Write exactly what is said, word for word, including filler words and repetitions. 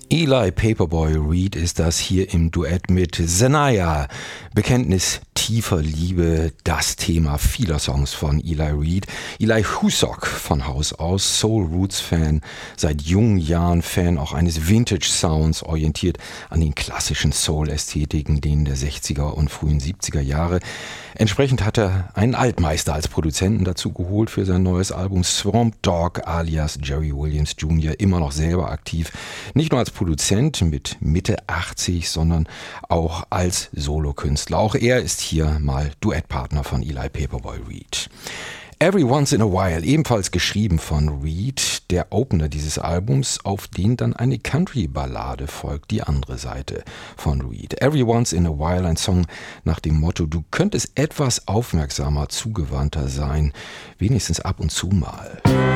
Eli Paperboy Reed ist das hier im Duett mit Sanaya. Bekenntnis tiefer Liebe, das Thema vieler Songs von Eli Reed. Eli Husock von Haus aus, Soul Roots Fan, seit jungen Jahren Fan auch eines Vintage Sounds, orientiert an den klassischen Soul-Ästhetiken, denen der sechziger und frühen siebziger Jahre. Entsprechend hat er einen Altmeister als Produzenten dazu geholt für sein neues Album Swamp Dogg alias Jerry Williams Junior, immer noch selber aktiv. Nicht nur als Produzent mit Mitte achtzig, sondern auch als Solokünstler. Auch er ist hier mal Duettpartner von Eli Paperboy Reed. Every Once in a While, ebenfalls geschrieben von Reed, der Opener dieses Albums, auf den dann eine Country-Ballade folgt, die andere Seite von Reed. Every Once in a While, ein Song nach dem Motto, du könntest etwas aufmerksamer, zugewandter sein, wenigstens ab und zu mal.